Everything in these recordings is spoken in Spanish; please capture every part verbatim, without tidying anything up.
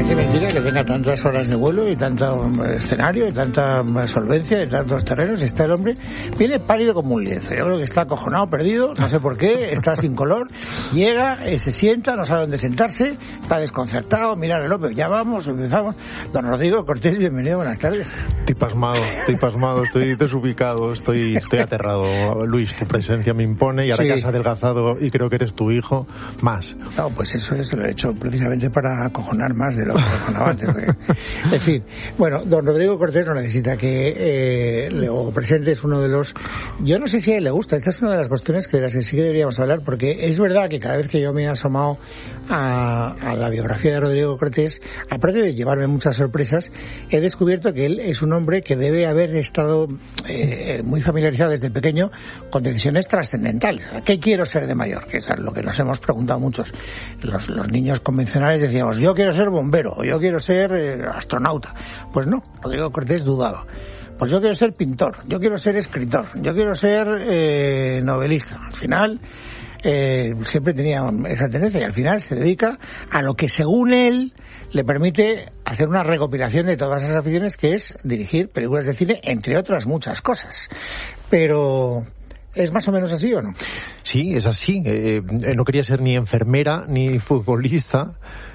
parece mentira que tenga tantas horas de vuelo y tanto escenario y tanta solvencia y tantos terrenos. Está el hombre, viene pálido como un lienzo. Yo creo que está acojonado, perdido, no sé por qué, está sin color. Llega, eh, se sienta, no sabe dónde sentarse, está desconcertado, mira el reloj, ya vamos, empezamos. Don Rodrigo Cortés, bienvenido, buenas tardes. Estoy pasmado, estoy pasmado, estoy desubicado, estoy, estoy aterrado. Luis, tu presencia me impone y ahora sí. Que has adelgazado y creo que eres tu hijo, más. No, pues eso es, lo he hecho precisamente para acojonar más de lo que acojonaba antes. En fin, bueno, don Rodrigo Cortés no necesita que eh, le presentes uno de los... Yo no sé si a él le gusta, esta es una de las cuestiones que de las que sí que deberíamos hablar, porque es verdad que cada vez que yo me he asomado a, a la biografía de Rodrigo Cortés, aparte de llevarme muchas sorpresas, he descubierto que él es un hombre que debe haber estado eh, muy familiarizado desde pequeño con decisiones trascendentales. ¿Qué quiero ser de mayor? Que es lo que nos hemos preguntado muchos. Los, los niños convencionales decíamos, yo quiero ser bombero, o yo quiero ser eh, astronauta. Pues no, Rodrigo Cortés dudaba. Pues yo quiero ser pintor, yo quiero ser escritor, yo quiero ser eh, novelista. Al final, eh, siempre tenía esa tendencia y al final se dedica a lo que según él le permite hacer una recopilación de todas esas aficiones, que es dirigir películas de cine, entre otras muchas cosas. Pero... ¿es más o menos así o no? Sí, es así. Eh, no quería ser ni enfermera ni futbolista.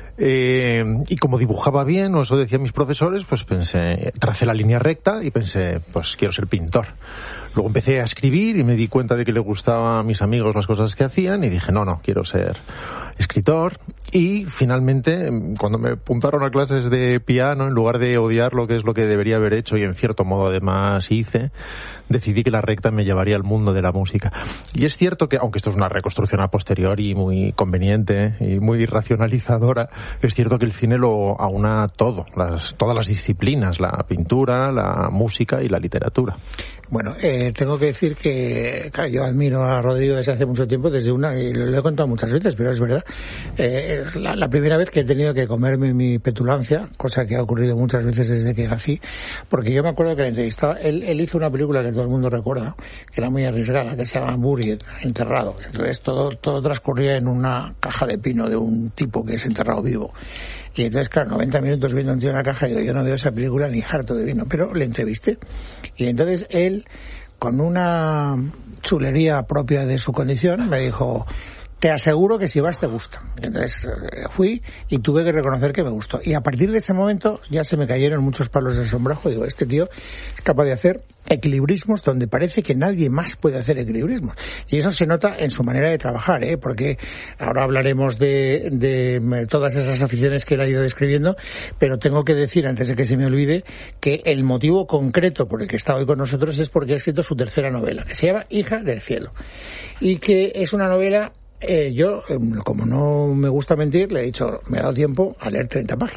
Eh, y como dibujaba bien, o eso decían mis profesores, pues pensé, tracé la línea recta y pensé, pues quiero ser pintor. Luego empecé a escribir y me di cuenta de que le gustaban a mis amigos las cosas que hacían y dije, no, no, quiero ser escritor. Y finalmente, cuando me apuntaron a clases de piano, en lugar de odiar lo que es lo que debería haber hecho, y en cierto modo además hice, decidí que la recta me llevaría al mundo de la música. Y es cierto que, aunque esto es una reconstrucción a posteriori muy conveniente y muy racionalizadora, es cierto que el cine lo aúna todo, las, todas las disciplinas, la pintura, la música y la literatura. Bueno, eh, tengo que decir que, claro, yo admiro a Rodrigo desde hace mucho tiempo, desde una, y lo, lo he contado muchas veces, pero es verdad, eh, es la, la primera vez que he tenido que comerme mi petulancia, cosa que ha ocurrido muchas veces desde que nací, porque yo me acuerdo que la entrevistaba, él, él hizo una película que todo el mundo recuerda, que era muy arriesgada, que se llama Buried, enterrado. Entonces todo, todo transcurría en una caja de pino de un tipo que es enterrado vivo. Y entonces, claro, noventa minutos viendo un tío en la caja, y digo, yo no veo esa película ni harto de vino, pero le entrevisté. Y entonces él, con una chulería propia de su condición, me dijo, te aseguro que si vas te gusta. Entonces fui y tuve que reconocer que me gustó. Y a partir de ese momento ya se me cayeron muchos palos de sombrajo. Digo, este tío es capaz de hacer equilibrismos donde parece que nadie más puede hacer equilibrismos. Y eso se nota en su manera de trabajar, ¿eh? Porque ahora hablaremos de, de todas esas aficiones que él ha ido describiendo, pero tengo que decir, antes de que se me olvide, que el motivo concreto por el que está hoy con nosotros es porque ha escrito su tercera novela, que se llama Hija del Cielo. Y que es una novela... Eh, yo, como no me gusta mentir, le he dicho, me he dado tiempo a leer treinta páginas.